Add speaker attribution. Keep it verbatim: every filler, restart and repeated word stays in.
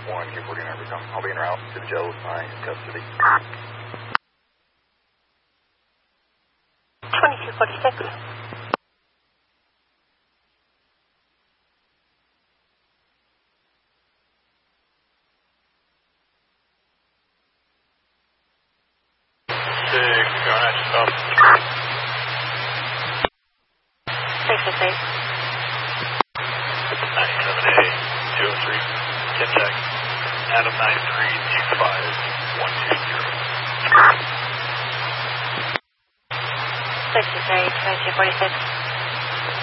Speaker 1: one, Q forty-nine, recon. I'll be en route to the jail with my custody.
Speaker 2: twenty-two forty-six.
Speaker 3: Six, go ahead, stop.
Speaker 2: Six to six.
Speaker 3: ninety-seven A, two oh three, ten check. Adam nine three, two five, one two zero.
Speaker 2: Six to three, twenty-two forty-six.